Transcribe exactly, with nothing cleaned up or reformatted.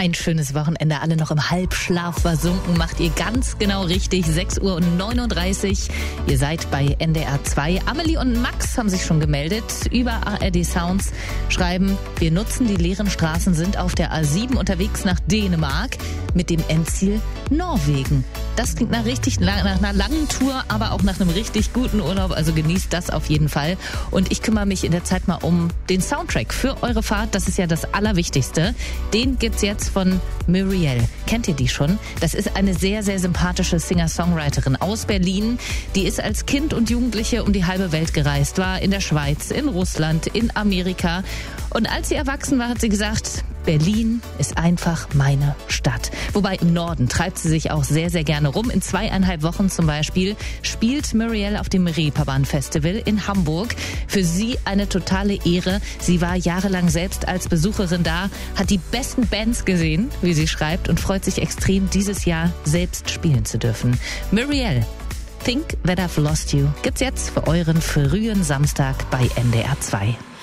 Ein schönes Wochenende, alle noch im Halbschlaf versunken, macht ihr ganz genau richtig. sechs Uhr neununddreißig. Ihr seid bei N D R zwei. Amelie und Max haben sich schon gemeldet über A R D Sounds, schreiben, wir nutzen die leeren Straßen, sind auf der A sieben unterwegs nach Dänemark mit dem Endziel Norwegen. Das klingt nach, richtig, nach einer langen Tour, aber auch nach einem richtig guten Urlaub, also genießt das auf jeden Fall. Und ich kümmere mich in der Zeit mal um den Soundtrack für eure Fahrt, das ist ja das Allerwichtigste. Den gibt's jetzt von Muriel. Kennt ihr die schon? Das ist eine sehr, sehr sympathische Singer-Songwriterin aus Berlin. Die ist als Kind und Jugendliche um die halbe Welt gereist, war in der Schweiz, in Russland, in Amerika. Und als sie erwachsen war, hat sie gesagt, Berlin ist einfach meine Stadt. Wobei im Norden treibt sie sich auch sehr, sehr gerne rum. In zweieinhalb Wochen zum Beispiel spielt Muriel auf dem Reeperbahn Festival in Hamburg. Für sie eine totale Ehre. Sie war jahrelang selbst als Besucherin da, hat die besten Bands gesehen, wie sie schreibt, und freut sich extrem, dieses Jahr selbst spielen zu dürfen. Muriel, Think That I've Lost You, gibt's jetzt für euren frühen Samstag bei N D R zwei.